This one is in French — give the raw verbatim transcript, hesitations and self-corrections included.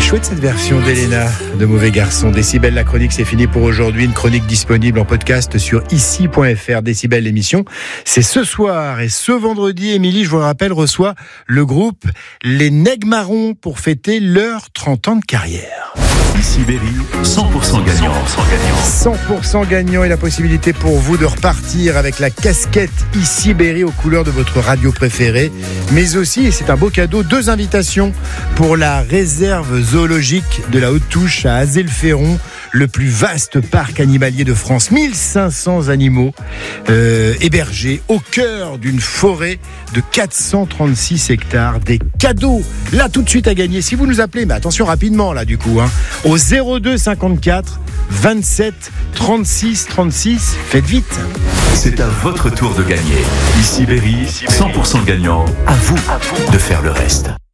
chouette cette version d'Elena de Mauvais Garçon. Décibel, la chronique, c'est fini pour aujourd'hui. Une chronique disponible en podcast sur ici point f r. Décibel, l'émission, c'est ce soir et ce vendredi. Émilie, je vous le rappelle, reçoit le groupe Les Nègres Marrons pour fêter leurs trente ans de carrière. Ici Berry, cent pour cent gagnant. cent pour cent gagnant et la possibilité pour vous de repartir avec la casquette Ici Berry aux couleurs de votre radio préférée. Mais aussi, et c'est un beau cadeau, deux invitations pour la réserve zoologique de la Haute-Touche à Azay-le-Ferron, le plus vaste parc animalier de France. mille cinq cents animaux euh, hébergés au cœur d'une forêt de quatre cent trente-six hectares. Des cadeaux, là tout de suite à gagner. Si vous nous appelez, mais attention rapidement là du coup, hein, au zéro deux cinquante-quatre vingt-sept trente-six trente-six, faites vite. C'est à votre tour de gagner. Ici Berry, cent pour cent gagnant. À vous de faire le reste.